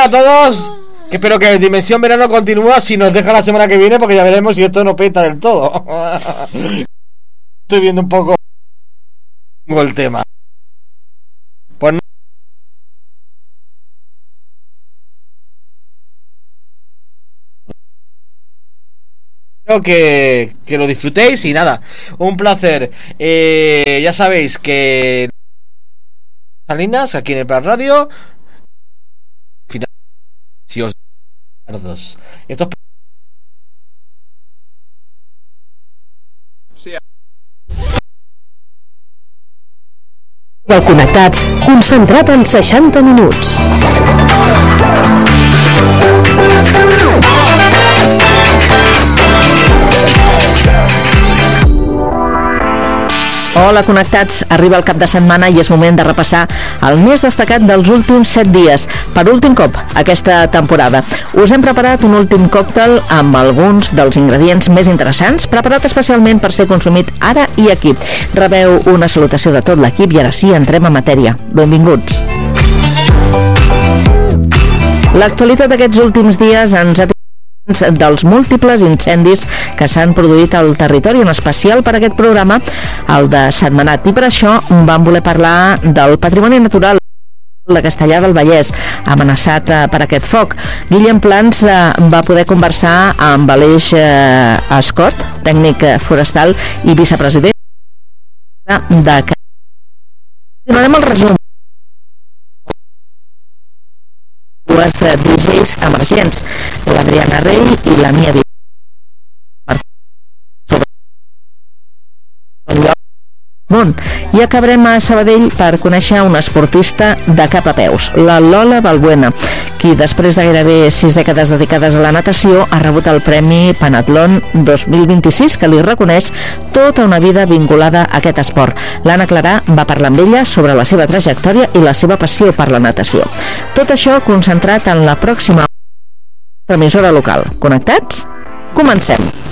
a todos. Que espero que Dimensión Verano continúa. Si nos deja la semana que viene, porque ya veremos si esto no peta del todo. Estoy viendo un poco el tema. Pues no. Espero que lo disfrutéis y nada, un placer. Ya sabéis que Salinas, aquí en el Plan Radio. Final. Si os estos Connectats, concentrat en 60 minuts. Hola, connectats. Arriba el cap de setmana i és moment de repassar el més destacat dels últims 7 dies. Per últim cop, aquesta temporada. Us hem preparat un últim còctel amb alguns dels ingredients més interessants, preparat especialment per ser consumit ara i aquí. Rebeu una salutació de tot l'equip i ara sí, entrem a matèria. Benvinguts. L'actualitat d'aquests últims dies ens ha dels múltiples incendis que s'han produït al territori, en especial per aquest programa, el de Setmanat, i per això vam voler parlar del patrimoni natural de Castellar del Vallès, amenaçat per aquest foc. Guillem Plans va poder conversar amb Aleix Escot, tècnic forestal i vicepresident de... Continuarem el resum. Dues DJs emergents, l'Adriana Rey i la Mia I acabarem a Sabadell per conèixer una esportista de cap a peus, la Lola Balbuena, qui després de gairebé 6 dècades dedicades a la natació ha rebut el Premi Panatlon 2026, que li reconeix tota una vida vinculada a aquest esport. L'Anna Clarà va parlar amb ella sobre la seva trajectòria i la seva passió per la natació. Tot això concentrat en la pròxima emissora local. Connectats? Comencem!